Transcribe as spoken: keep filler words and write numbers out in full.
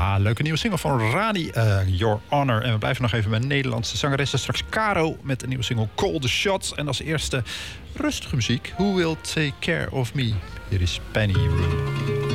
Ja, leuke nieuwe single van Rani, uh, Your Honor. En we blijven nog even bij Nederlandse zangeressen. Straks Caro met een nieuwe single Call the Shots. En als eerste rustige muziek. Who Will Take Care of Me? Hier is Penny Room.